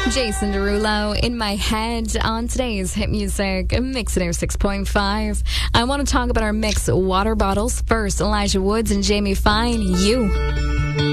Jason Derulo in my head on today's Hit Music Mix at 6.5. I want to talk about our mix water bottles. First, Elijah Woods and Jamie Fine, You.